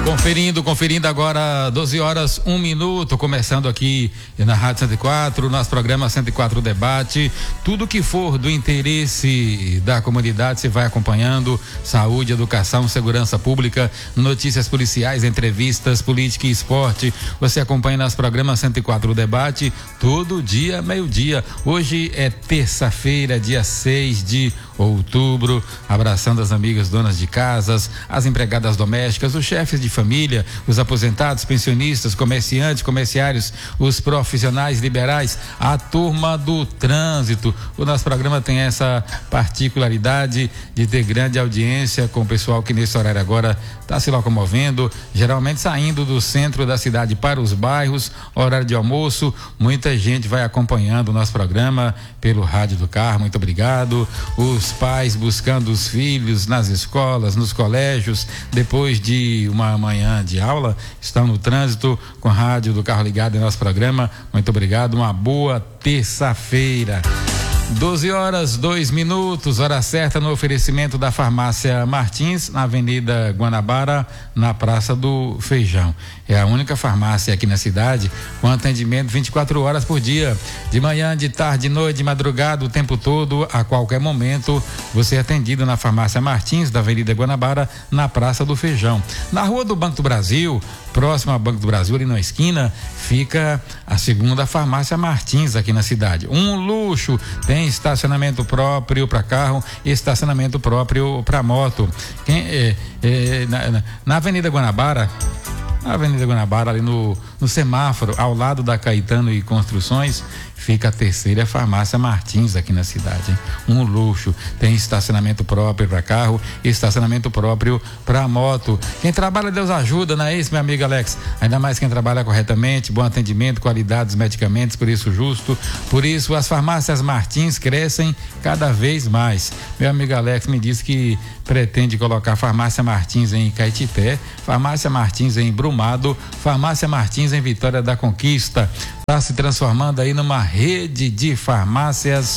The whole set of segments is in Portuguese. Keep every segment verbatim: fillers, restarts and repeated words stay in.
Conferindo, conferindo agora, doze horas, um minuto, começando aqui na Rádio cento e quatro, nosso programa cento e quatro Debate. Tudo que for do interesse da comunidade, você vai acompanhando: saúde, educação, segurança pública, notícias policiais, entrevistas, política e esporte. Você acompanha nosso programa cento e quatro Debate, todo dia, meio-dia. Hoje é terça-feira, dia seis de outubro, abraçando as amigas donas de casas, as empregadas domésticas, os chefes de família, os aposentados, pensionistas, comerciantes, comerciários, os profissionais liberais, a turma do trânsito. O nosso programa tem essa particularidade de ter grande audiência com o pessoal que nesse horário agora está se locomovendo, geralmente saindo do centro da cidade para os bairros, horário de almoço. Muita gente vai acompanhando o nosso programa pelo rádio do carro. Muito obrigado. Os pais buscando os filhos nas escolas, nos colégios, depois de uma manhã de aula, estão no trânsito com a rádio do carro ligado em nosso programa. Muito obrigado, uma boa terça-feira. doze horas, dois minutos, hora certa no oferecimento da Farmácia Martins, na Avenida Guanabara, na Praça do Feijão. É a única farmácia aqui na cidade com atendimento vinte e quatro horas por dia, de manhã, de tarde, de noite, de madrugada, o tempo todo, a qualquer momento. Você é atendido na Farmácia Martins, da Avenida Guanabara, na Praça do Feijão. Na Rua do Banco do Brasil, próximo ao Banco do Brasil, ali na esquina, fica a segunda Farmácia Martins aqui na cidade. Um luxo, tem estacionamento próprio para carro, estacionamento próprio para moto. Quem, é, é, na, na Avenida Guanabara, na Avenida Guanabara, ali no, no semáforo, ao lado da Caetano e Construções, fica a terceira Farmácia Martins aqui na cidade, hein? Um luxo, tem estacionamento próprio para carro, estacionamento próprio para moto. Quem trabalha, Deus ajuda, não é isso, meu amigo Alex? Ainda mais quem trabalha corretamente, bom atendimento, qualidade dos medicamentos, por isso justo. Por isso as farmácias Martins crescem cada vez mais. Meu amigo Alex me disse que pretende colocar Farmácia Martins em Caetité, Farmácia Martins em Brumado, Farmácia Martins em Vitória da Conquista. Está se transformando aí numa rede de farmácias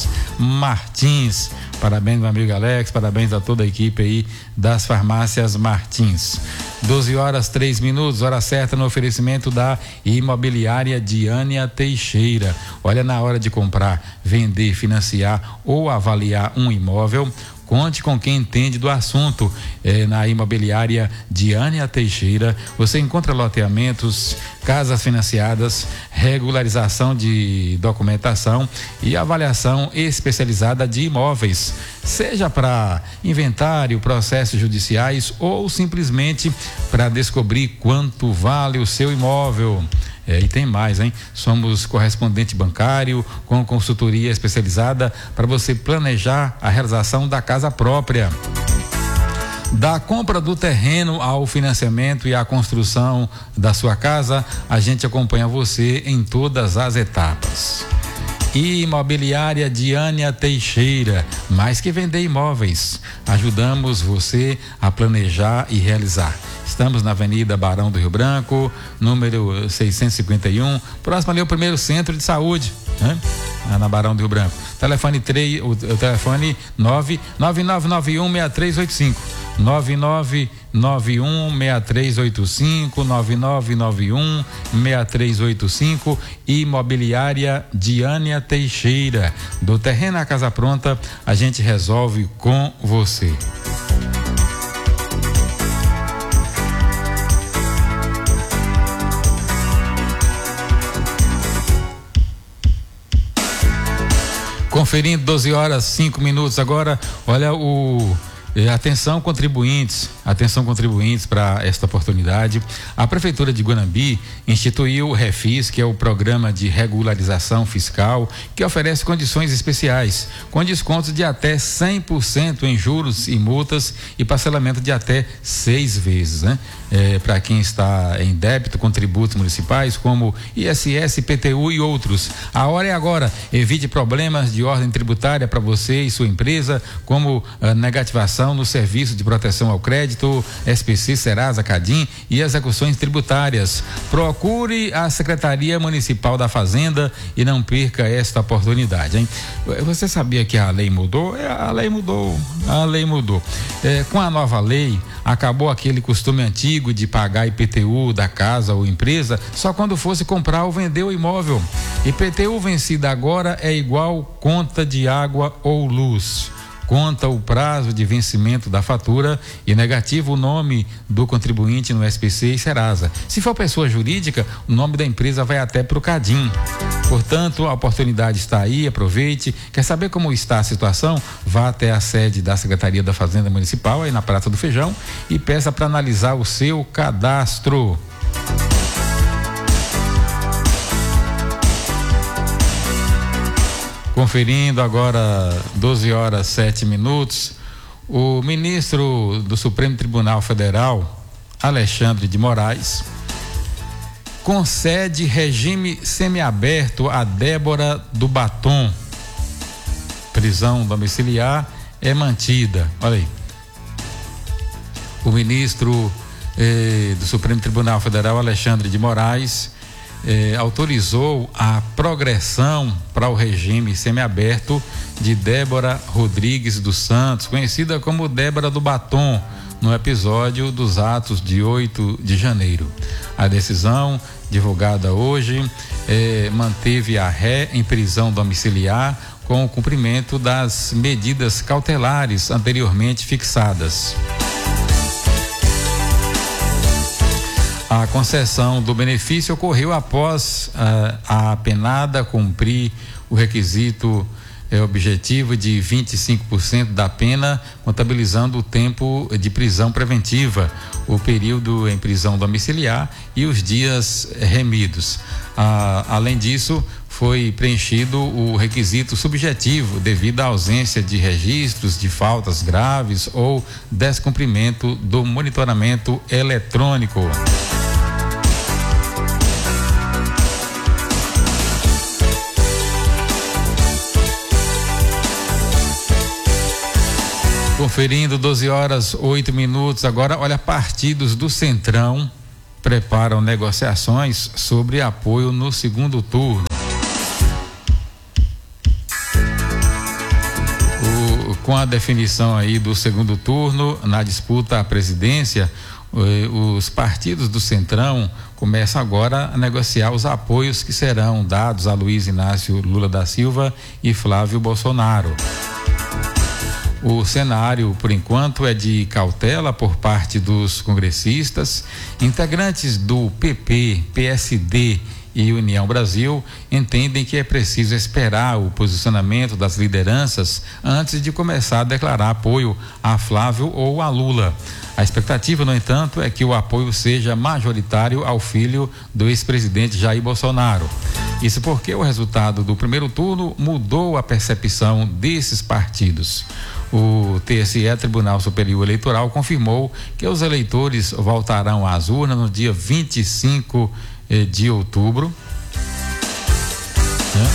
Martins. Parabéns, meu amigo Alex, parabéns a toda a equipe aí das farmácias Martins. doze horas, três minutos, hora certa no oferecimento da Imobiliária Diânia Teixeira. Olha, na hora de comprar, vender, financiar ou avaliar um imóvel, conte com quem entende do assunto. É, na Imobiliária Diânia Teixeira, você encontra loteamentos, casas financiadas, regularização de documentação e avaliação especializada de imóveis, seja para inventário, processos judiciais ou simplesmente para descobrir quanto vale o seu imóvel. É, e tem mais, hein? Somos correspondente bancário com consultoria especializada para você planejar a realização da casa própria. Da compra do terreno ao financiamento e à construção da sua casa, a gente acompanha você em todas as etapas. Imobiliária Diânia Teixeira, mais que vender imóveis, ajudamos você a planejar e realizar. Estamos na Avenida Barão do Rio Branco, número seiscentos e cinquenta e um, próximo ali ao primeiro centro de saúde, né? Na Barão do Rio Branco. Telefone três, o, o telefone nove nove nove nove um seis três oito cinco, nove nove nove um seis três oito cinco, nove nove nove um seis três oito cinco. Imobiliária Diânia Teixeira. Do terreno à casa pronta, a gente resolve com você. Conferindo, doze horas, cinco minutos agora. Olha o Atenção contribuintes, atenção contribuintes para esta oportunidade. A Prefeitura de Guanambi instituiu o Refis, que é o Programa de Regularização Fiscal, que oferece condições especiais, com descontos de até cem por cento em juros e multas e parcelamento de até seis vezes, né? É, para quem está em débito com tributos municipais como I S S, I P T U e outros. A hora é agora. Evite problemas de ordem tributária para você e sua empresa, como a negativação atuação no Serviço de Proteção ao Crédito, S P C, Serasa, Cadim e execuções tributárias. Procure a Secretaria Municipal da Fazenda e não perca esta oportunidade, hein? Você sabia que a lei mudou? É, a lei mudou, a lei mudou. É, com a nova lei, acabou aquele costume antigo de pagar I P T U da casa ou empresa só quando fosse comprar ou vender o imóvel. I P T U vencida agora é igual conta de água ou luz. Conta o prazo de vencimento da fatura e negativo o nome do contribuinte no S P C e Serasa. Se for pessoa jurídica, o nome da empresa vai até para o Cadim. Portanto, a oportunidade está aí, aproveite. Quer saber como está a situação? Vá até a sede da Secretaria da Fazenda Municipal, aí na Praça do Feijão, e peça para analisar o seu cadastro. Conferindo agora doze horas sete minutos, o ministro do Supremo Tribunal Federal, Alexandre de Moraes, concede regime semiaberto a Débora do Batom. Prisão domiciliar é mantida. Olha aí. O ministro eh, do Supremo Tribunal Federal, Alexandre de Moraes, Eh, autorizou a progressão para o regime semiaberto de Débora Rodrigues dos Santos, conhecida como Débora do Batom, no episódio dos atos de oito de janeiro. A decisão, divulgada hoje, eh, manteve a ré em prisão domiciliar com o cumprimento das medidas cautelares anteriormente fixadas. A concessão do benefício ocorreu após uh, a penada cumprir o requisito eh, objetivo de vinte e cinco por cento da pena, contabilizando o tempo de prisão preventiva, o período em prisão domiciliar e os dias remidos. Ah, além disso, foi preenchido o requisito subjetivo devido à ausência de registros de faltas graves ou descumprimento do monitoramento eletrônico. Conferindo doze horas oito minutos. Agora, olha, partidos do Centrão preparam negociações sobre apoio no segundo turno. O, com a definição aí do segundo turno na disputa à presidência, os partidos do Centrão começam agora a negociar os apoios que serão dados a Luiz Inácio Lula da Silva e Flávio Bolsonaro. O cenário, por enquanto, é de cautela por parte dos congressistas. Integrantes do P P, P S D e União Brasil entendem que é preciso esperar o posicionamento das lideranças antes de começar a declarar apoio a Flávio ou a Lula. A expectativa, no entanto, é que o apoio seja majoritário ao filho do ex-presidente Jair Bolsonaro. Isso porque o resultado do primeiro turno mudou a percepção desses partidos. O T S E, Tribunal Superior Eleitoral, confirmou que os eleitores voltarão às urnas no dia vinte e cinco de outubro. Né?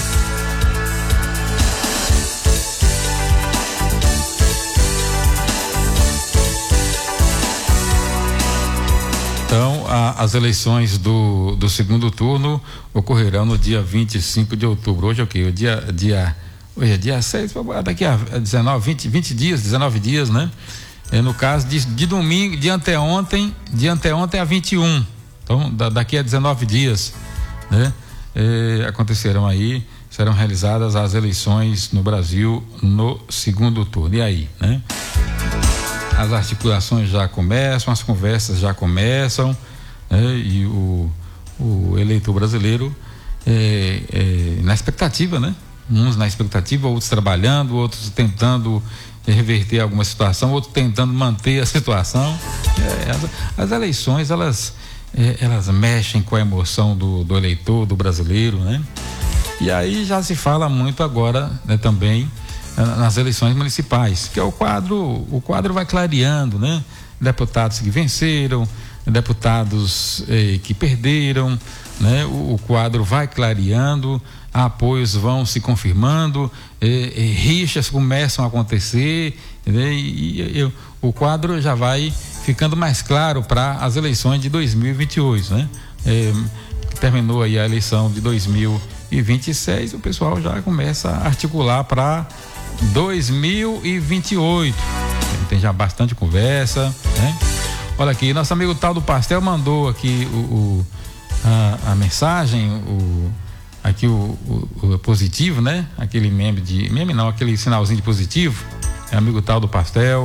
Então, a, as eleições do, do segundo turno ocorrerão no dia vinte e cinco de outubro. Hoje é o quê? O dia, dia, hoje é dia seis, daqui a dezenove, vinte, vinte dias, dezenove dias, né? É, no caso de, de domingo, de anteontem, de anteontem a vinte e um. Então, da, daqui a dezenove dias, né? É, acontecerão aí, serão realizadas as eleições no Brasil no segundo turno. E aí, né? As articulações já começam, as conversas já começam, né? E o, o eleitor brasileiro é, é, na expectativa, né? Uns na expectativa, outros trabalhando, outros tentando reverter alguma situação, outros tentando manter a situação. É, as, as eleições, elas, é, elas mexem com a emoção do, do eleitor, do brasileiro, né? E aí já se fala muito agora, né, também nas eleições municipais, que é o quadro, o quadro vai clareando, né? Deputados que venceram, deputados eh, que perderam, né? O, o quadro vai clareando, apoios vão se confirmando, eh, eh, rixas começam a acontecer entendeu? E, e eu, o quadro já vai ficando mais claro para as eleições de dois mil e vinte e oito, né? É, terminou aí a eleição de dois mil e vinte e seis, o pessoal já começa a articular para dois mil e vinte e oito. Tem já bastante conversa, né? Olha aqui, nosso amigo Tal do Pastel mandou aqui o, o a, a mensagem, o aqui o, o, o positivo, né? Aquele meme de meme não, aquele sinalzinho de positivo. É amigo Tal do Pastel.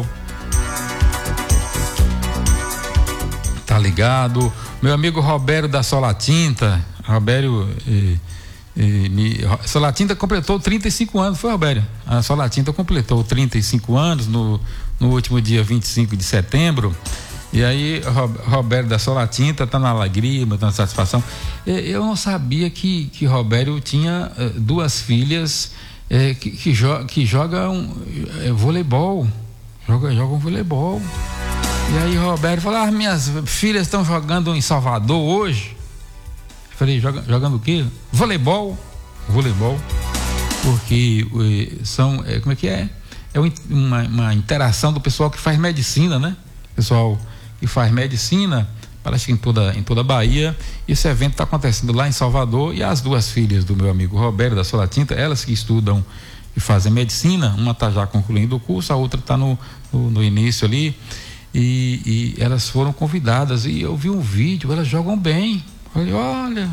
Tá ligado? Meu amigo Roberto da Solatinta, Roberto eh, eh, me, Solatinta completou trinta e cinco anos, foi, Roberto? A Solatinta completou trinta e cinco anos no, no último dia vinte e cinco de setembro. E aí, Roberto da Solatinta tá na alegria, na satisfação. Eu não sabia que, que Roberto tinha duas filhas eh, que, que, jo, que jogam eh, voleibol. Joga, jogam voleibol. E aí, Roberto falou: ah, minhas filhas estão jogando em Salvador hoje. Eu falei: Joga, jogando o quê? Voleibol. Voleibol. Porque eh, são, eh, como é que é? É uma, uma interação do pessoal que faz medicina, né? Pessoal que faz medicina, parece que em toda, em toda a Bahia. Esse evento está acontecendo lá em Salvador, e as duas filhas do meu amigo Roberto da Solatinta, elas que estudam e fazem medicina, uma está já concluindo o curso, a outra está no, no, no início ali, e, e elas foram convidadas, e eu vi um vídeo, elas jogam bem. Eu falei: olha,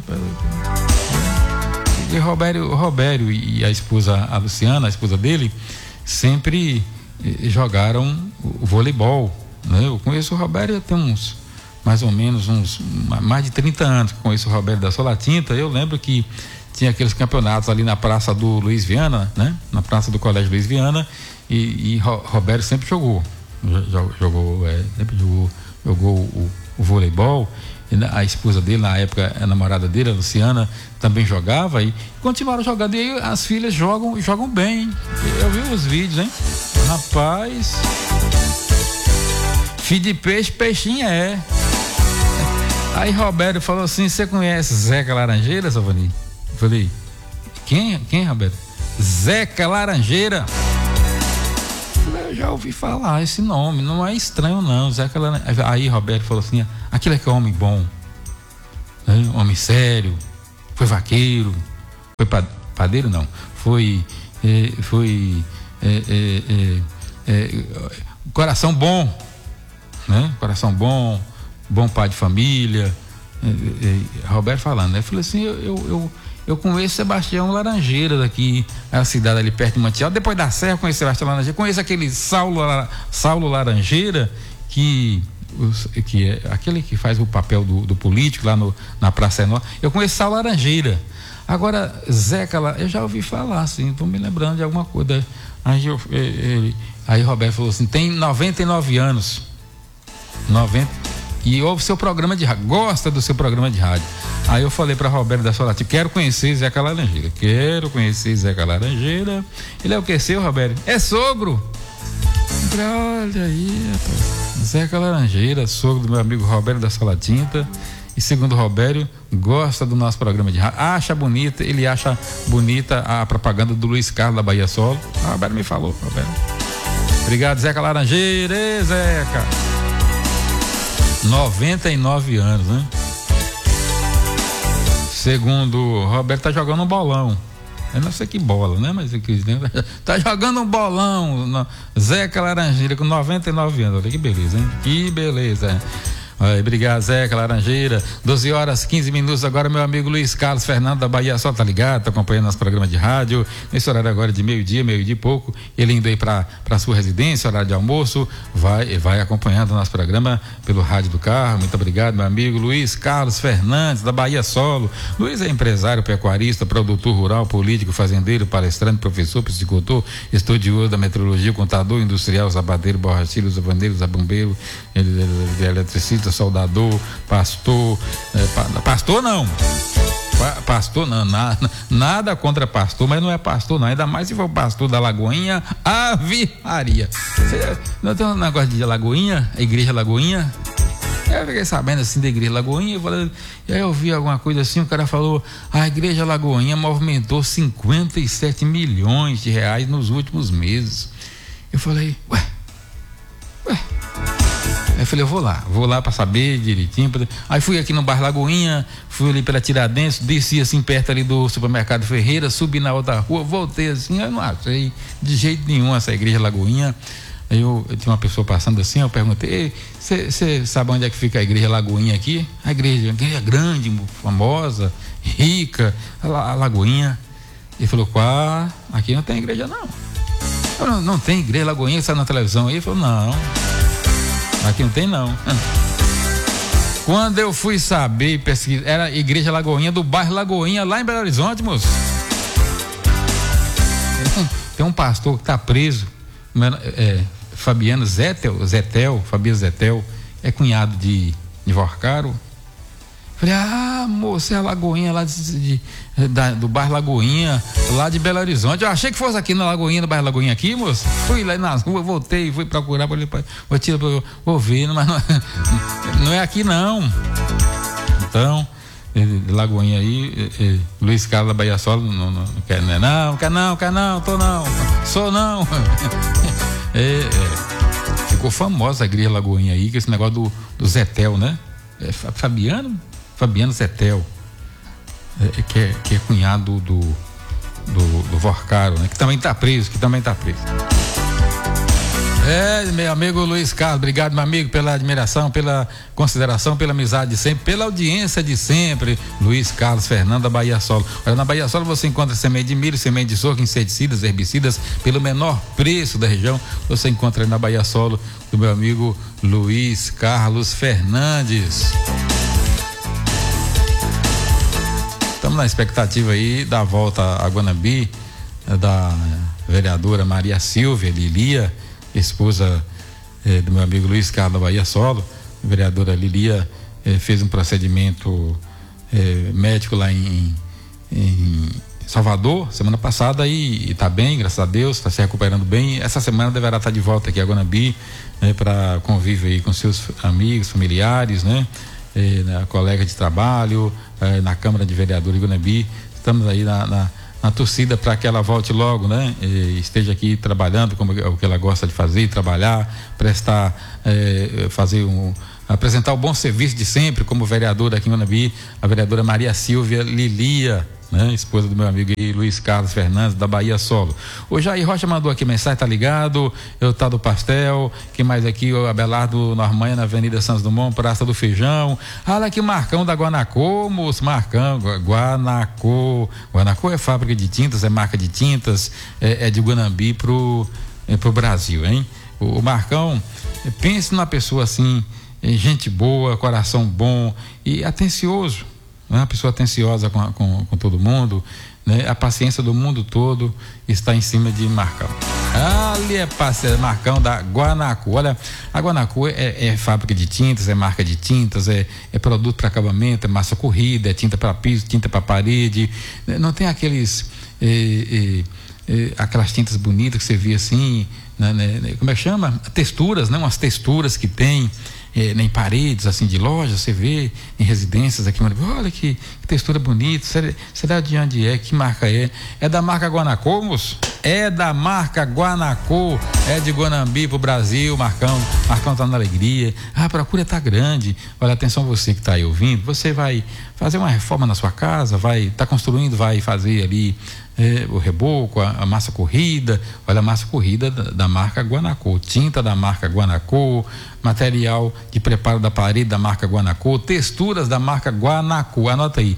e Roberto, Roberto e a esposa, a Luciana, a esposa dele, sempre jogaram o voleibol. Eu conheço o Roberto, tem uns mais ou menos uns mais de trinta anos que conheço o Roberto da Solatinta. Eu lembro que tinha aqueles campeonatos ali na praça do Luiz Viana, né? Na praça do Colégio Luiz Viana, e, e Roberto sempre jogou, jogou, é, sempre jogou, jogou o, o voleibol. E a esposa dele, na época, a namorada dele, a Luciana, também jogava, e continuaram jogando. E aí as filhas jogam, jogam bem. Eu vi os vídeos, hein? Rapaz, filho de peixe, peixinho é. Aí Roberto falou assim: você conhece Zeca Laranjeira, Salvani? Eu falei: quem? Quem, Roberto? Zeca Laranjeira. Eu já ouvi falar esse nome, não é estranho não, Zeca Laranjeira. Aí Roberto falou assim: aquele é que é homem bom, né? Homem sério, foi vaqueiro, foi padeiro não, foi, eh, foi eh, eh, eh, eh, coração bom, né? Coração bom, bom pai de família. eh, eh, Roberto falando, né? Eu falei assim: eu, eu, eu Eu conheço Sebastião Laranjeira, daqui, a cidade ali perto de Mantial. Depois da Serra, conheço Sebastião Laranjeira. Conheço aquele Saulo, Saulo Laranjeira, que, que é aquele que faz o papel do, do político lá no, na Praça Enorme. Eu conheço Saulo Laranjeira. Agora, Zeca, eu já ouvi falar, assim, estou me lembrando de alguma coisa. Aí, eu, ele, aí Roberto falou assim: tem noventa e nove anos. noventa E ouve seu programa de rádio, gosta do seu programa de rádio. Aí eu falei para Roberto da Solatinta: quero conhecer Zeca Laranjeira, quero conhecer Zeca Laranjeira. Ele é o que seu, Roberto? É sogro. Eu falei: olha aí, rapaz. Zeca Laranjeira, sogro do meu amigo Roberto da Solatinta. E segundo o Roberto, gosta do nosso programa de rádio, acha bonita, ele acha bonita a propaganda do Luiz Carlos da Bahia Solo. O Roberto me falou, Roberto. Obrigado, Zeca Laranjeira. Ei, Zeca. noventa e nove anos, né? Segundo o Roberto, tá jogando um bolão. Eu não sei que bola, né? Mas tá jogando um bolão. Zeca Laranjeira com noventa e nove anos. Olha que beleza, hein? Que beleza, hein? Aí, obrigado, Zeca Laranjeira. doze horas, quinze minutos. Agora, meu amigo Luiz Carlos Fernando da Bahia Só, tá ligado? Tá acompanhando nosso programa de rádio. Nesse horário agora de meio-dia, meio-dia e pouco. Ele indo aí pra, pra sua residência, horário de almoço. Vai, vai acompanhando o nosso programa pelo rádio do carro. Muito obrigado, meu amigo Luiz Carlos Fernandes da Bahia Solo. Luiz é empresário, pecuarista, produtor rural, político, fazendeiro, palestrante, professor, psicotor, estudioso da metrologia, contador, industrial, sapateiro, borracheiro, zabandeiro, zabumbeiro, eletricista, soldador, pastor, é, pastor não, pastor não, nada, nada contra pastor, mas não é pastor não, ainda mais se for pastor da Lagoinha, Ave Maria. Você não tem um negócio de Lagoinha, a igreja Lagoinha? Eu fiquei sabendo assim da igreja Lagoinha, eu falei, e aí eu vi alguma coisa assim, o cara falou: a igreja Lagoinha movimentou cinquenta e sete milhões de reais nos últimos meses. Eu falei: ué, falei, eu vou lá, vou lá para saber direitinho. Pra... Aí fui aqui no bairro Lagoinha, fui ali pela Tiradentes, desci assim perto ali do supermercado Ferreira, subi na outra rua, voltei assim, eu não achei de jeito nenhum essa igreja Lagoinha. Aí eu, eu tinha uma pessoa passando assim, eu perguntei, você sabe onde é que fica a igreja Lagoinha aqui? A igreja, a igreja grande, famosa, rica, a, a Lagoinha. Ele falou, quá, aqui não tem igreja não. Eu, não, não tem igreja Lagoinha, que sai na televisão aí? Ele falou, não, aqui não tem não. Quando eu fui saber, pesquisar, era a igreja Lagoinha do bairro Lagoinha, lá em Belo Horizonte, moço. Tem um pastor que está preso, é, Fabiano Zetel, Zetel, Fabiano Zetel, é cunhado de, de Vorcaro. Falei, ah, moça, é a Lagoinha lá de, de, da, do bairro Lagoinha, lá de Belo Horizonte. Eu achei que fosse aqui na Lagoinha, no bairro Lagoinha aqui, moço. Fui lá nas ruas, voltei, fui procurar, vou, vou, vou ver, mas não, não é aqui não. Então, Lagoinha aí, eh, eh, Luiz Carlos da Bahia Solo, não, não, não quer, não, não, quer não, quer não, tô não, sou não. É, é, ficou famosa a igreja Lagoinha aí, que esse negócio do, do Zetel, né? É, Fabiano, Fabiano Zetel, é, que, é, que é cunhado do, do, do Vorcaro, né? Que também tá preso, que também tá preso. É, meu amigo Luiz Carlos, obrigado, meu amigo, pela admiração, pela consideração, pela amizade de sempre, pela audiência de sempre. Luiz Carlos Fernando da Bahia Solo. Olha, na Bahia Solo você encontra semente de milho, semente de soja, inseticidas, herbicidas, pelo menor preço da região. Você encontra aí na Bahia Solo do meu amigo Luiz Carlos Fernandes. Estamos na expectativa aí da volta a Guanambi, da vereadora Maria Silvia Lilia, esposa eh, do meu amigo Luiz Carlos da Bahia Solo. A vereadora Lilia eh, fez um procedimento eh, médico lá em, em Salvador semana passada e está bem, graças a Deus, está se recuperando bem. Essa semana deverá estar de volta aqui a Guanambi, né, para convívio aí com seus amigos, familiares, né, eh, na colega de trabalho, eh, na Câmara de Vereadores de Guanambi. Estamos aí na, na a torcida para que ela volte logo, né? E esteja aqui trabalhando como o que ela gosta de fazer, trabalhar, prestar, eh, fazer um, apresentar o bom serviço de sempre como vereadora aqui em Guanambi, a vereadora Maria Silvia Lilia, né? Esposa do meu amigo aí, Luiz Carlos Fernandes da Bahia Solo. O Jair Rocha mandou aqui mensagem, tá ligado? Eu tá do pastel, que mais aqui? O Abelardo Normanha na Avenida Santos Dumont, Praça do Feijão. Olha aqui o Marcão da Guanacô, moço, Marcão, Guanacô. Guanacô é fábrica de tintas, é marca de tintas, é, é de Guanambi pro, é, pro Brasil, hein? O, o Marcão, pense numa pessoa assim, gente boa, coração bom e atencioso. Uma pessoa atenciosa com, com, com todo mundo, né? A paciência do mundo todo está em cima de Marcão. Ali é paciência, Marcão da Guanacô. Olha, a Guanacô é, é fábrica de tintas, é marca de tintas, é, é produto para acabamento, é massa corrida, é tinta para piso, tinta para parede. Não tem aqueles é, é, é, aquelas tintas bonitas que você vê assim, né, né, como é que chama? Texturas, né? Umas texturas que tem É, em paredes assim de lojas, você vê em residências aqui, olha que, que textura bonita, será, será de onde é, que marca é? É da marca Guanacô, moço? É da marca Guanacô, é de Guanambi pro Brasil. Marcão, Marcão tá na alegria, a procura tá grande. Olha, atenção você que tá aí ouvindo, você vai fazer uma reforma na sua casa, vai, tá construindo, vai fazer ali É, o reboco, a, a massa corrida. Olha, a massa corrida da, da marca Guanacô, tinta da marca Guanacô, material de preparo da parede da marca Guanacô, texturas da marca Guanacô. Anota aí,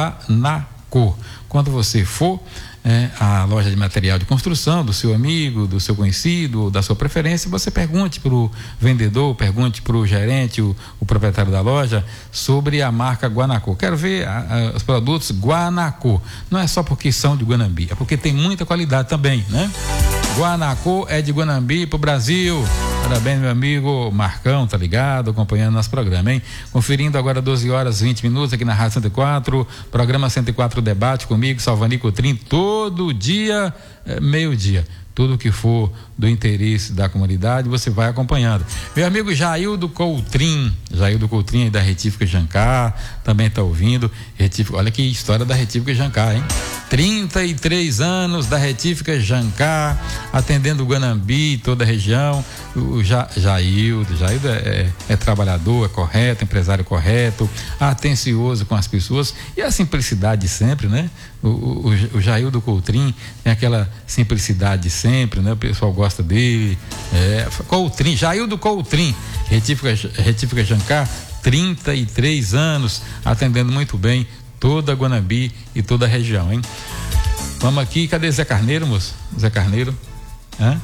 Guanacô. Quando você for é, à loja de material de construção do seu amigo, do seu conhecido, da sua preferência, você pergunte para o vendedor, pergunte para o gerente, o, o proprietário da loja, sobre a marca Guanacô. Quero ver a, a, os produtos Guanacô. Não é só porque são de Guanambi, é porque tem muita qualidade também, né? Guanacô é de Guanambi pro Brasil. Parabéns, meu amigo Marcão, tá ligado? Acompanhando nosso programa, hein? Conferindo agora doze horas e vinte minutos aqui na Rádio cento e quatro, programa cento e quatro Debate comigo, Salvani Cotrim, todo dia, é, meio-dia. Tudo que for do interesse da comunidade, você vai acompanhando. Meu amigo Jaildo Coutrim, Jaildo Coutrim da Retífica Jancar, também tá ouvindo. Retífica, olha que história da Retífica Jancar, hein? trinta e três anos da Retífica Jancar, atendendo o Guanambi e toda a região. O ja, Jaildo, Jaildo é, é, é trabalhador, é correto, empresário correto, atencioso com as pessoas e a simplicidade de sempre, né? O, o, o Jaildo Coutrin tem aquela simplicidade de sempre, né? O pessoal gosta dele. É, Coutrin, Jaildo Coutrin, Retífica, Retífica Jancar, trinta e três anos, atendendo muito bem toda a Guanambi e toda a região, hein? Vamos aqui, cadê Zé Carneiro, moço? Zé Carneiro, hã?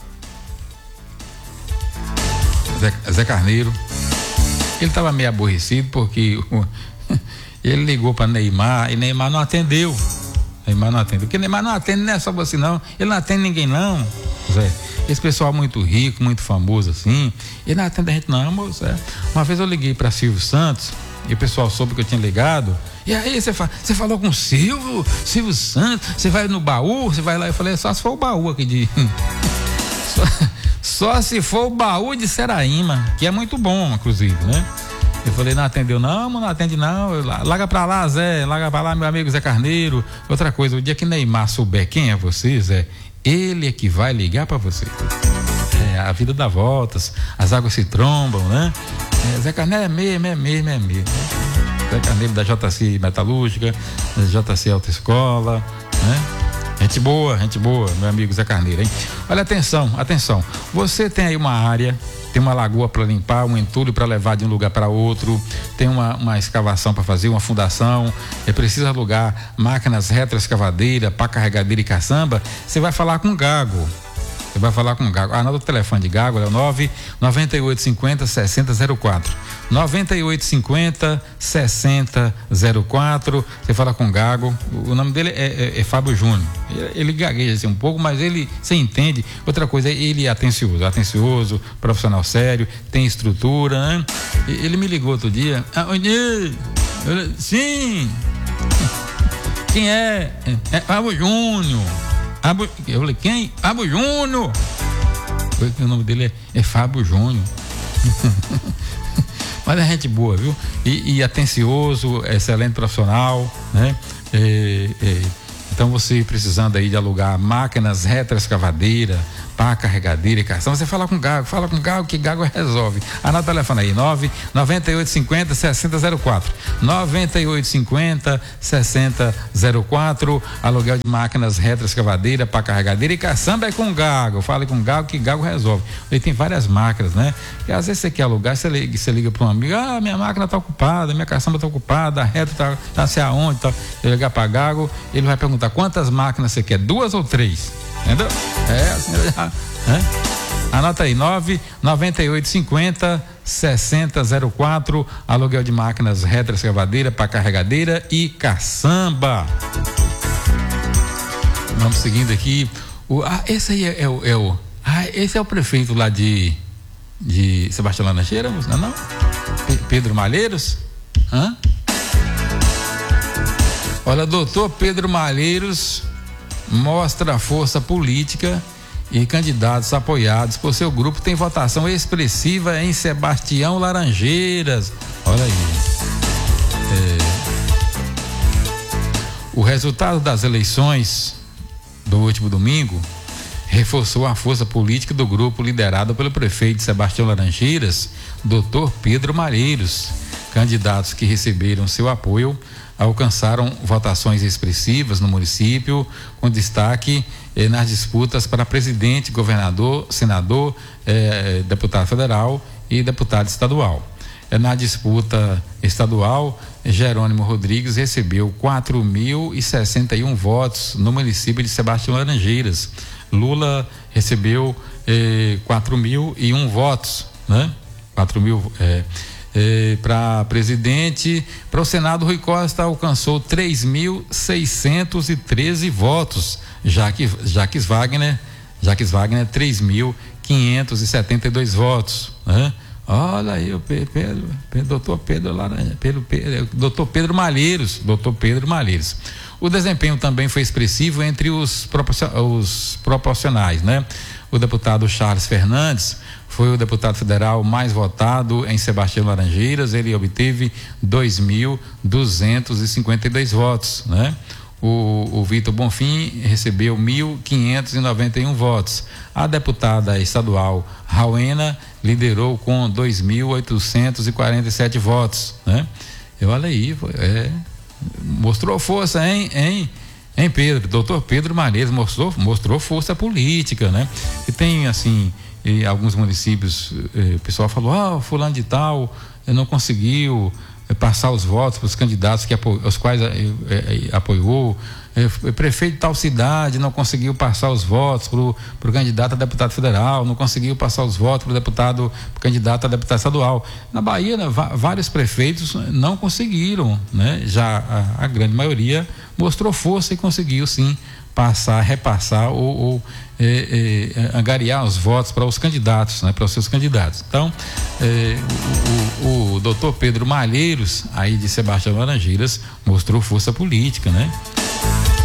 Zé, Zé Carneiro, ele estava meio aborrecido porque o, ele ligou para Neymar e Neymar não atendeu. Neymar não atendeu, porque Neymar não atende, não é só você não, ele não atende ninguém não, Zé. Esse pessoal muito rico, muito famoso assim, ele não atende a gente não, moço. É. Uma vez eu liguei para Silvio Santos e o pessoal soube que eu tinha ligado. E aí você fa você falou com o Silvio, Silvio Santos, você vai no baú, você vai lá. Eu falei, só se for o baú aqui de só, só se for o baú de Seraíma, que é muito bom, inclusive, né? Eu falei, não atendeu não, não atende não, eu, larga pra lá, Zé, larga pra lá, meu amigo Zé Carneiro. Outra coisa, o dia que Neymar souber quem é você, Zé, ele é que vai ligar pra você. É, a vida dá voltas, as águas se trombam, né? É, Zé Carneiro é mesmo, é mesmo, é mesmo. Zé Carneiro da J C Metalúrgica, da J C Autoescola, né? Gente boa, gente boa, meu amigo Zé Carneiro, hein? Olha, atenção, atenção. Você tem aí uma área, tem uma lagoa para limpar, um entulho para levar de um lugar para outro, tem uma, uma escavação para fazer, uma fundação, é preciso alugar máquinas retroescavadeira, pá carregadeira e caçamba, você vai falar com o Gago. Você vai falar com o Gago. Anota o telefone de Gago, é o nove nove oito cinco zero seis zero zero quatro. nove oito cinco zero seis zero zero quatro. Você fala com o Gago. O nome dele é, é, é Fábio Júnior. Ele, ele gagueja assim um pouco, mas ele se entende. Outra coisa, ele é atencioso, atencioso, profissional sério, tem estrutura, né? Ele me ligou outro dia. Ah, eu, sim! Quem é? É Fábio Júnior. Abu, eu falei, quem? Fábio Júnior. O nome dele é, é Fábio Júnior. Mas é gente boa, viu? E, e atencioso, excelente profissional, né? É, é, então você precisando aí de alugar máquinas retroescavadeira, pá carregadeira e cação, você fala com o Gago, fala com o Gago que Gago resolve. Anota o telefone aí, nove nove oito cinco zero seis zero zero quatro. nove oito cinco zero seis zero zero quatro. Aluguel de máquinas retroescavadeira, pá carregadeira e caçamba é com o Gago. Fale com o Gago que Gago resolve. Ele tem várias máquinas, né? E às vezes você quer alugar, você liga, você liga para um amigo, ah, minha máquina tá ocupada, minha caçamba tá ocupada, a reta tá, tá sei aonde, tá. Ele ligar para Gago, ele vai perguntar quantas máquinas você quer, duas ou três? Entendeu? É, assim, já, né? Anota aí, nove nove oito cinco zero seis zero zero quatro, aluguel de máquinas retroescavadeira, pá carregadeira e caçamba. Vamos seguindo aqui. O, ah, esse aí é, é, o, é o. Ah, esse é o prefeito lá de. De Sebastião Laranjeiras, não é não? Pedro Malheiros? Hã? Olha, doutor Pedro Malheiros mostra a força política e candidatos apoiados por seu grupo tem votação expressiva em Sebastião Laranjeiras. Olha aí. É, o resultado das eleições do último domingo reforçou a força política do grupo liderado pelo prefeito de Sebastião Laranjeiras, doutor Pedro Malheiros. Candidatos que receberam seu apoio alcançaram votações expressivas no município, com destaque eh, nas disputas para presidente, governador, senador, eh, deputado federal e deputado estadual. Eh, na disputa estadual, Jerônimo Rodrigues recebeu quatro mil e sessenta e um votos no município de Sebastião Laranjeiras. Lula recebeu eh, quatro mil e um votos, né? quatro mil eh, eh, para presidente. Para o Senado, Rui Costa alcançou três mil seiscentos e treze votos. Jaques, Jaques Wagner, Jaques Wagner, três mil quinhentos e setenta e dois votos, né? Olha aí o Pedro, Pedro, doutor Pedro Laranja, Pedro, Pedro, doutor Pedro Malheiros, doutor Pedro Malheiros. O desempenho também foi expressivo entre os, os proporcionais, né? O deputado Charles Fernandes foi o deputado federal mais votado em Sebastião Laranjeiras, ele obteve dois mil duzentos e cinquenta e dois votos, né? o, o Vitor Bonfim recebeu mil quinhentos e noventa e um votos. A deputada estadual Rauena liderou com dois mil oitocentos e quarenta e sete votos, né? Eu olha aí, é, mostrou força, hein, hein, hein, Pedro? Doutor Pedro Malheiros mostrou, mostrou força política, né? E tem, assim, em alguns municípios, eh, o pessoal falou, ah, fulano de tal não conseguiu passar os votos para os candidatos que apo, os quais eh, eh, apoiou, eh, prefeito de tal cidade não conseguiu passar os votos para o candidato a deputado federal, não conseguiu passar os votos para o deputado, pro candidato a deputado estadual. Na Bahia, né, vários prefeitos não conseguiram, né? Já a, a grande maioria mostrou força e conseguiu sim passar, repassar ou, ou é, é, angariar os votos para os candidatos, né, para os seus candidatos. Então, é, o, o, o doutor Pedro Malheiros, aí de Sebastião Laranjeiras, mostrou força política, né?